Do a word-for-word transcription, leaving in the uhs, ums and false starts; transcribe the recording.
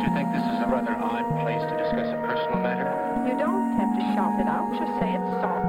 you think this is a rather odd place